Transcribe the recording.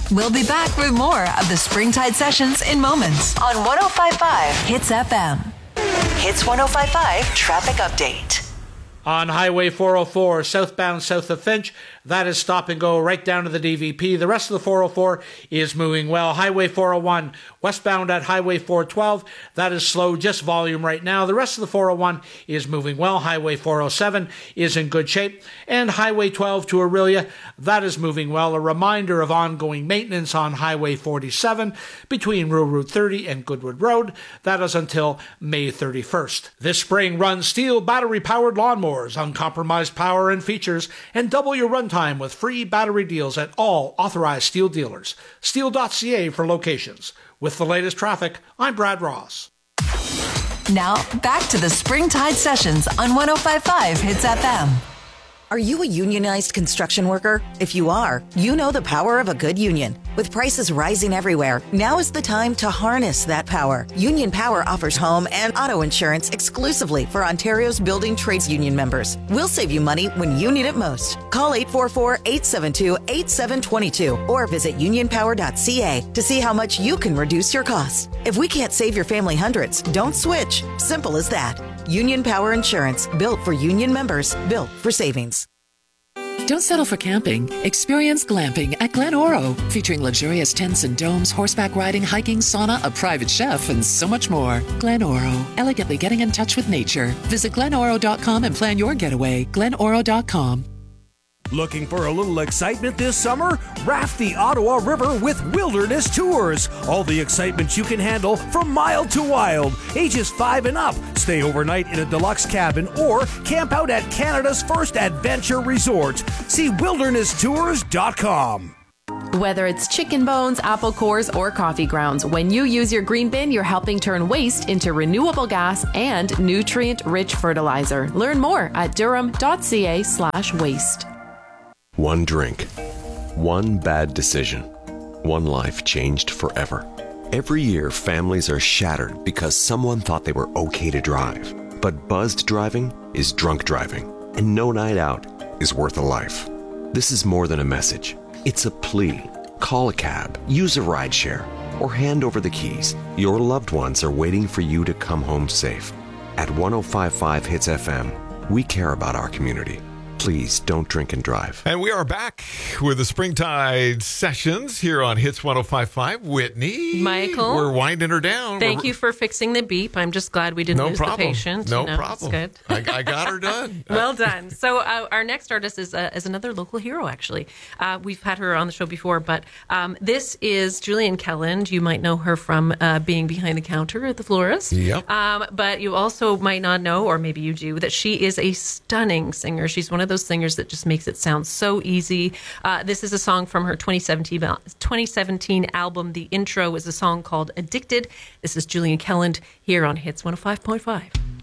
We'll be back with more of the Springtide Sessions in moments on 105.5 Hits FM. Hits 105.5 Traffic Update. On Highway 404, southbound south of Finch, that is stop and go right down to the DVP. The rest of the 404 is moving well. Highway 401, westbound at Highway 412, that is slow, just volume right now. The rest of the 401 is moving well. Highway 407 is in good shape. And Highway 12 to Orillia, that is moving well. A reminder of ongoing maintenance on Highway 47 between Rural Route 30 and Goodwood Road. That is until May 31st. This spring, run STIHL battery-powered lawnmowers, uncompromised power and features, and double your runtime with free battery deals at all authorized STIHL dealers. STIHL.ca for locations. With the latest traffic, I'm Brad Ross. Now, back to the Springtide Sessions on 105.5 Hits FM. Are you a unionized construction worker? If you are, you know the power of a good union. With prices rising everywhere, now is the time to harness that power. Union Power offers home and auto insurance exclusively for Ontario's building trades union members. We'll save you money when you need it most. Call 844-872-8722 or visit unionpower.ca to see how much you can reduce your costs. If we can't save your family hundreds, don't switch. Simple as that. Union Power Insurance, built for union members, built for savings. Don't settle for camping. Experience glamping at Glen Oro, featuring luxurious tents and domes, horseback riding, hiking, sauna, a private chef, and so much more. Glen Oro, elegantly getting in touch with nature. Visit glenoro.com and plan your getaway. glenoro.com. Looking for a little excitement this summer? Raft the Ottawa River with Wilderness Tours. All the excitement you can handle from mild to wild. Ages 5 and up. Stay overnight in a deluxe cabin or camp out at Canada's first adventure resort. See wildernesstours.com. Whether it's chicken bones, apple cores, or coffee grounds, when you use your green bin, you're helping turn waste into renewable gas and nutrient-rich fertilizer. Learn more at durham.ca/waste. One drink, one bad decision, one life changed forever. Every year, families are shattered because someone thought they were okay to drive. But buzzed driving is drunk driving, and no night out is worth a life. This is more than a message. It's a plea. Call a cab, use a rideshare, or hand over the keys. Your loved ones are waiting for you to come home safe. At 105.5 Hits FM, we care about our community. Please don't drink and drive. And we are back with the Springtide Sessions here on Hits 105.5. Whitney. Michael. We're winding her down. Thank you for fixing the beep. I'm just glad we didn't lose the patient. No problem. It's good. I got her done. Well done. So our next artist is another local hero, actually. We've had her on the show before, but this is Julian Kelland. You might know her from being behind the counter at the Florist. Yep. But you also might not know, or maybe you do, that she is a stunning singer. She's one of those singers that just makes it sound so easy. This is a song from her 2017 album. The intro is a song called Addicted. This is Julian Kelland here on Hits 105.5.